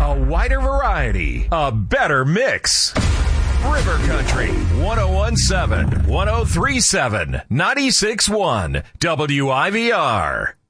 A wider variety, a better mix. River Country, 1017, 1037, 96.1, WIVR.